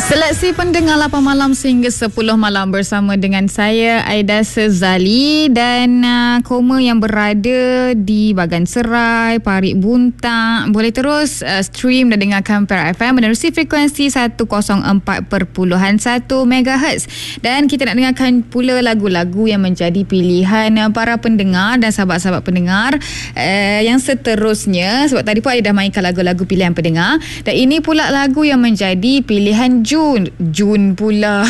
Seleksi pendengar 8 malam sehingga 10 malam bersama dengan saya Aida Sezali dan Koma yang berada di Bagan Serai, Parit Buntak. Boleh terus stream dan dengarkan Perak FM menerusi frekuensi 104.1 MHz. Dan kita nak dengarkan pula lagu-lagu yang menjadi pilihan para pendengar dan sahabat-sahabat pendengar yang seterusnya. Sebab tadi pun Aida dah mainkan lagu-lagu pilihan pendengar. Dan ini pula lagu yang menjadi pilihan Jun pula.